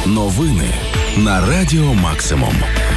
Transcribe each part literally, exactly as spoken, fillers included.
Новини на Радіо Максимум.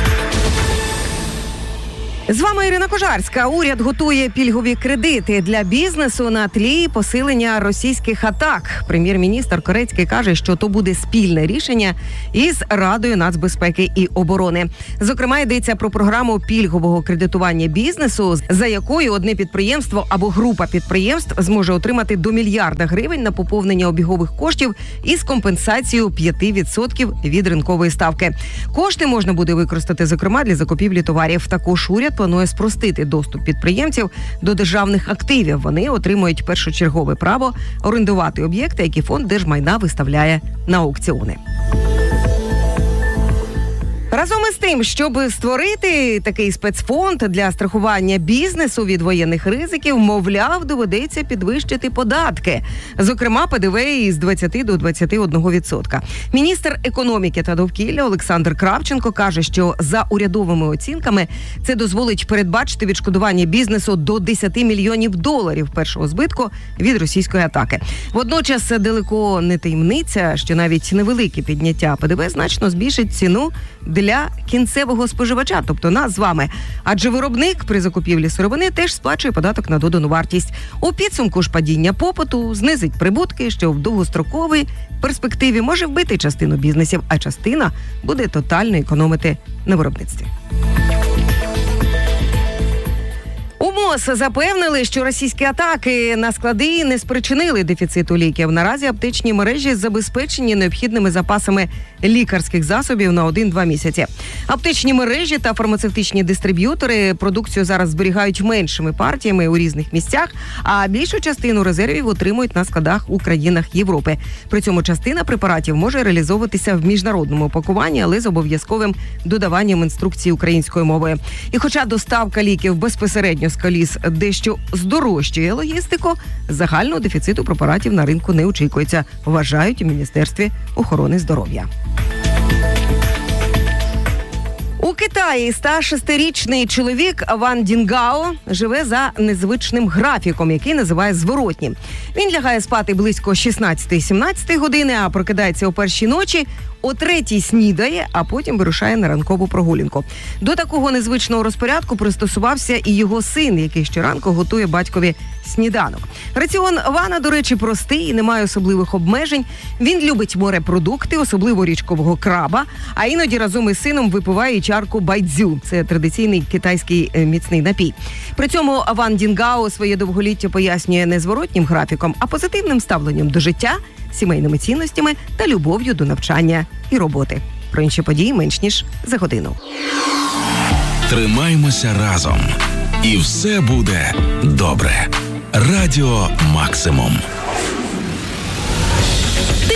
З вами Ірина Кожарська. Уряд готує пільгові кредити для бізнесу на тлі посилення російських атак. Прем'єр-міністр Корецький каже, що то буде спільне рішення із Радою нацбезпеки і оборони. Зокрема, йдеться про програму пільгового кредитування бізнесу, за якою одне підприємство або група підприємств зможе отримати до мільярда гривень на поповнення обігових коштів із компенсацією п'ять відсотків від ринкової ставки. Кошти можна буде використати, зокрема, для закупівлі товарів. Також уряд планує спростити доступ підприємців до державних активів. Вони отримують першочергове право орендувати об'єкти, які фонд держмайна виставляє на аукціони. Разом із тим, щоб створити такий спецфонд для страхування бізнесу від воєнних ризиків, мовляв, доведеться підвищити податки. Зокрема, Пе Де Ве із двадцяти до двадцяти одного відсотка. Міністр економіки та довкілля Олександр Кравченко каже, що за урядовими оцінками це дозволить передбачити відшкодування бізнесу до десяти мільйонів доларів першого збитку від російської атаки. Водночас далеко не таємниця, що навіть невелике підняття Пе Де Ве значно збільшить ціну для кінцевого споживача, тобто нас з вами. Адже виробник при закупівлі сировини теж сплачує податок на додану вартість. У підсумку ж падіння попиту знизить прибутки, що в довгостроковій перспективі може вбити частину бізнесів, а частина буде тотально економити на виробництві. У МОЗ запевнили, що російські атаки на склади не спричинили дефіциту ліків. Наразі аптечні мережі забезпечені необхідними запасами лікарських засобів на один-два місяці. Аптечні мережі та фармацевтичні дистриб'ютори продукцію зараз зберігають меншими партіями у різних місцях, а більшу частину резервів отримують на складах у країнах Європи. При цьому частина препаратів може реалізовуватися в міжнародному пакуванні, але з обов'язковим додаванням інструкції українською мовою. І хоча доставка ліків безпосередньо з коліс дещо здорожчує логістику, загального дефіциту препаратів на ринку не очікується, вважають у Міністерстві охорони здоров'я. У Китаї ста шестирічний чоловік Ван Дінгао живе за незвичним графіком, який називає зворотнім. Він лягає спати близько шістнадцятої-сімнадцятої години, а прокидається о першій ночі, о третій снідає, а потім вирушає на ранкову прогулянку. До такого незвичного розпорядку пристосувався і його син, який щоранку готує батькові сніданок. Раціон Вана, до речі, простий і не має особливих обмежень. Він любить морепродукти, особливо річкового краба, а іноді разом із сином випиває чарку байдзю. Це традиційний китайський міцний напій. При цьому Ван Дінгао своє довголіття пояснює не зворотнім графіком, а позитивним ставленням до життя, сімейними цінностями та любов'ю до навчання і роботи. Про інші події менш ніж за годину. Тримаймося разом. І все буде добре. Радіо Максимум.